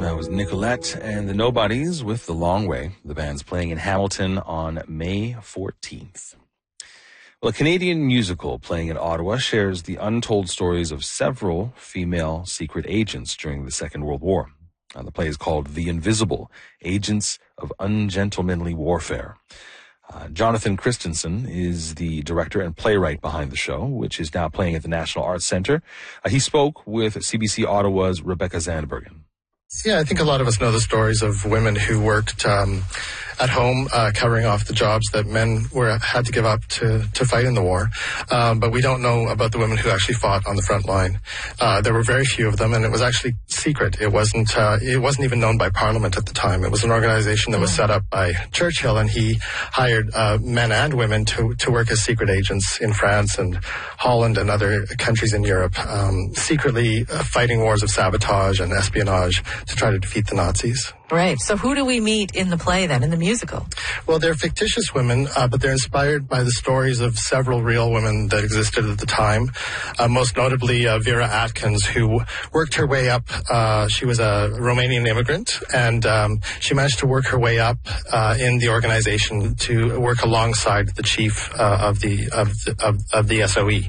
That was Nicolette and the Nobodies with The Long Way. The band's playing in Hamilton on May 14th. Well, a Canadian musical playing in Ottawa shares the untold stories of several female secret agents during the Second World War. The play is called The Invisible, Agents of Ungentlemanly Warfare. Jonathan Christensen is the director and playwright behind the show, which is now playing at the National Arts Centre. He spoke with CBC Ottawa's Rebecca Zandbergen. Yeah, I think a lot of us know the stories of women who worked at home, covering off the jobs that men had to give up to fight in the war. But we don't know about the women who actually fought on the front line. There were very few of them, and it was actually secret. It wasn't even known by Parliament at the time. It was an organization that was set up by Churchill, and he hired men and women to work as secret agents in France and Holland and other countries in Europe, secretly fighting wars of sabotage and espionage to try to defeat the Nazis. Right. So who do we meet in the play then, in the musical? Well, they're fictitious women, but they're inspired by the stories of several real women that existed at the time. Most notably, Vera Atkins, who worked her way up. She was a Romanian immigrant, and she managed to work her way up in the organization to work alongside the chief of the SOE,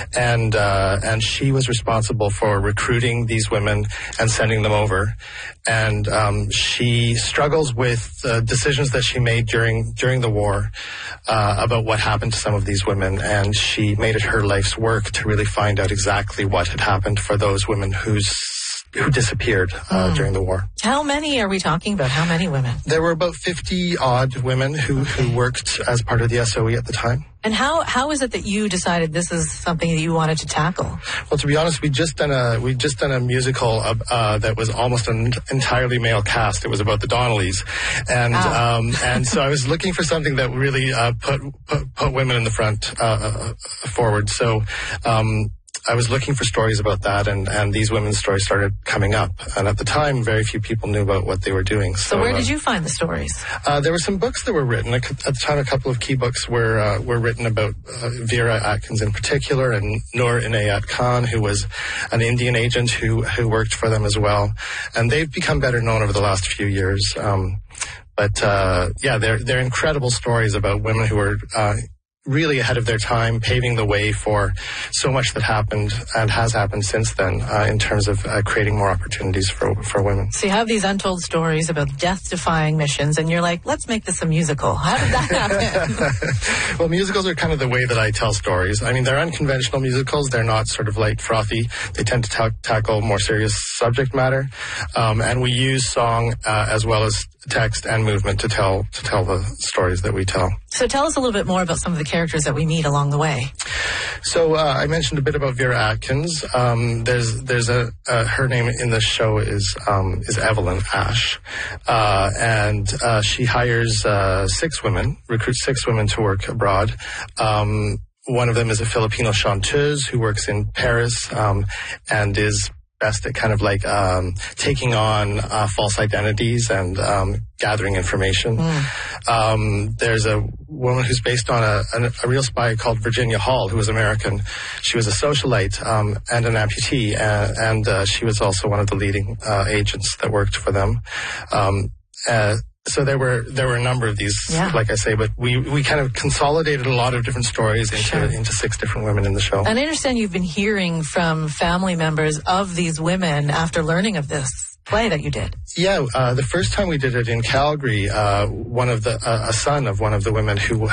and she was responsible for recruiting these women and sending them over. And she struggles with decisions that she made during the war about what happened to some of these women, and she made it her life's work to really find out exactly what had happened for those women who disappeared during the war. How many are we talking about? How many women? There were about 50-odd women who worked as part of the SOE at the time. And how is it that you decided this is something that you wanted to tackle? Well, to be honest, we just done a musical that was almost an entirely male cast. It was about the Donnellys, and so I was looking for something that really put women in the front forward. So I was looking for stories about that, and these women's stories started coming up. And at the time, very few people knew about what they were doing. So where did you find the stories? There were some books that were written. At the time, a couple of key books were written about Vera Atkins in particular, and Noor Inayat Khan, who was an Indian agent who worked for them as well. And they've become better known over the last few years. But they're incredible stories about women who were really ahead of their time, paving the way for so much that happened and has happened since then in terms of creating more opportunities for women. So you have these untold stories about death-defying missions, and you're like, let's make this a musical. How did that happen? Well, musicals are kind of the way that I tell stories. I mean, they're unconventional musicals. They're not sort of light, frothy. They tend to tackle more serious subject matter. And we use song as well as text and movement to tell the stories that we tell. So tell us a little bit more about some of the characters that we meet along the way. So I mentioned a bit about Vera Atkins. There's her name in the show is Evelyn Ash, and she hires recruits 6 women to work abroad. One of them is a Filipino chanteuse who works in Paris and is best at kind of like taking on false identities and gathering information. There's a woman who's based on a real spy called Virginia Hall, who was American. She was a socialite and an amputee, and she was also one of the leading agents that worked for them. So there were a number of these, like I say, but we kind of consolidated a lot of different stories into 6 different women in the show. And I understand you've been hearing from family members of these women after learning of this play that you did. Yeah, the first time we did it in Calgary, a son of one of the women who